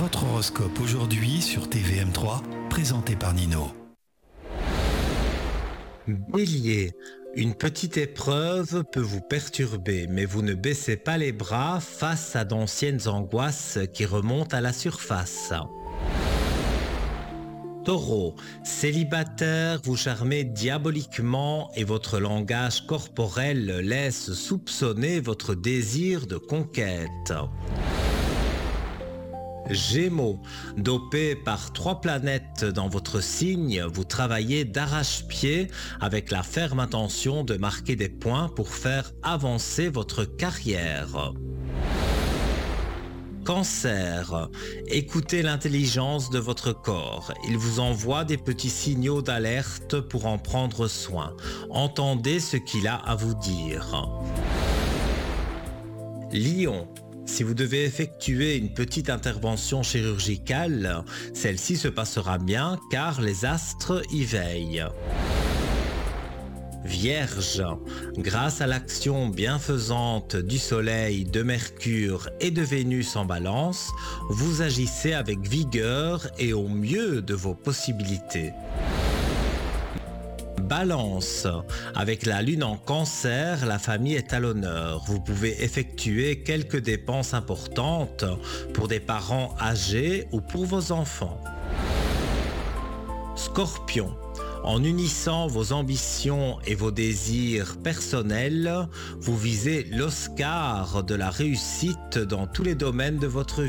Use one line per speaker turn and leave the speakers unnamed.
Votre horoscope aujourd'hui sur TVM3, présenté par Nino.
Bélier, une petite épreuve peut vous perturber, mais vous ne baissez pas les bras face à d'anciennes angoisses qui remontent à la surface. Taureau, célibataire, vous charmez diaboliquement et votre langage corporel laisse soupçonner votre désir de conquête. Gémeaux, dopé par 3 planètes dans votre signe, vous travaillez d'arrache-pied avec la ferme intention de marquer des points pour faire avancer votre carrière. Cancer, écoutez l'intelligence de votre corps. Il vous envoie des petits signaux d'alerte pour en prendre soin. Entendez ce qu'il a à vous dire. Lion, si vous devez effectuer une petite intervention chirurgicale, celle-ci se passera bien car les astres y veillent. Vierge, grâce à l'action bienfaisante du Soleil, de Mercure et de Vénus en Balance, vous agissez avec vigueur et au mieux de vos possibilités. Balance, avec la lune en Cancer, la famille est à l'honneur. Vous pouvez effectuer quelques dépenses importantes pour des parents âgés ou pour vos enfants. Scorpion, en unissant vos ambitions et vos désirs personnels, vous visez l'Oscar de la réussite dans tous les domaines de votre vie.